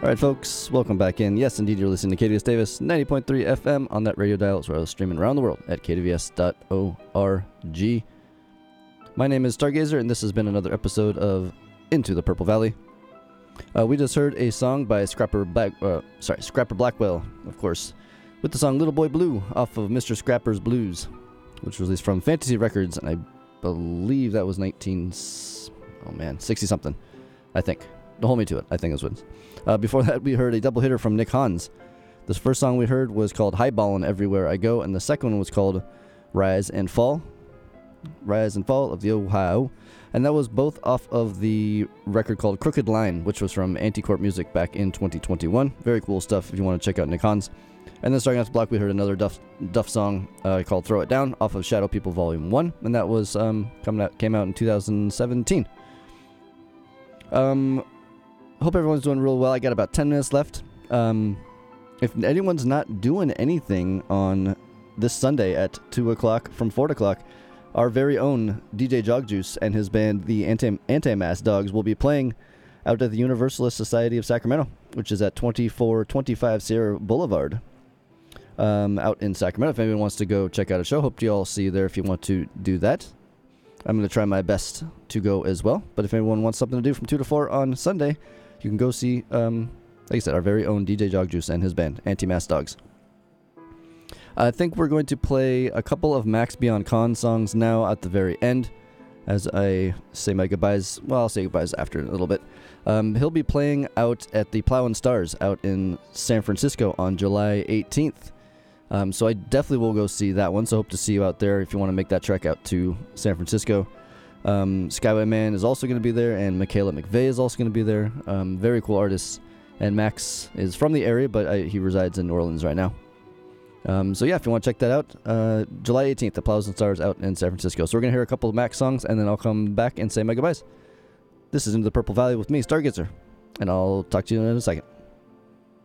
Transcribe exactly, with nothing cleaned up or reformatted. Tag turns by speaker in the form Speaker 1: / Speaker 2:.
Speaker 1: All right, folks, welcome back in. Yes, indeed, you're listening to K D V S Davis, ninety point three F M on that radio dial, as well as streaming around the world at k d v s dot org. My name is Stargazer, and this has been another episode of Into the Purple Valley. Uh, we just heard a song by Scrapper Black, uh, sorry, Scrapper Blackwell, of course, with the song Little Boy Blue off of Mister Scrapper's Blues, which was released from Fantasy Records, and I believe that was nineteen, oh man, sixty-something, I think. Don't hold me to it, I think it was. Uh, before that, we heard a double hitter from Nick Hans. This first song we heard was called Highballin' Everywhere I Go, and the second one was called Rise and Fall. Rise and Fall of the Ohio. And that was both off of the record called Crooked Line, which was from Anticorp Music back in twenty twenty-one. Very cool stuff if you want to check out Nick Hans. And then starting off the block, we heard another Duff, Duff song uh, called Throw It Down off of Shadow People Volume one, and that was um, coming out, came out in two thousand seventeen. Um... Hope everyone's doing real well. I got about ten minutes left. Um, if anyone's not doing anything on this Sunday at two o'clock from four o'clock, our very own D J Jogjuice and his band, the Anti- Anti-Mass Dogs, will be playing out at the Universalist Society of Sacramento, which is at twenty-four twenty-five Sierra Boulevard, um, out in Sacramento. If anyone wants to go check out a show, hope you all see you there if you want to do that. I'm going to try my best to go as well. But if anyone wants something to do from two to four on Sunday, you can go see, um, like I said, our very own D J Jogjuice and his band, Anti-Mass Dogs. I think we're going to play a couple of Max Beyond Con songs now at the very end, as I say my goodbyes. Well, I'll say goodbyes after a little bit. Um, he'll be playing out at the Plow and Stars out in San Francisco on July eighteenth. Um, so I definitely will go see that one, so hope to see you out there if you want to make that trek out to San Francisco. Um, Skyway Man is also going to be there, and Michaela McVeigh is also going to be there. Um, very cool artists. And Max is from the area, but I, he resides in New Orleans right now. Um, so yeah, if you want to check that out, uh, July eighteenth, the Plows and Stars out in San Francisco. So we're going to hear a couple of Max songs, and then I'll come back and say my goodbyes. This is Into the Purple Valley with me, Stargazer, and I'll talk to you in a second.